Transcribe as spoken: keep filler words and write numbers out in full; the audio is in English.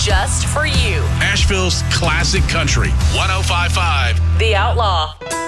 just for you. Asheville's classic country, one oh five point five The Outlaw.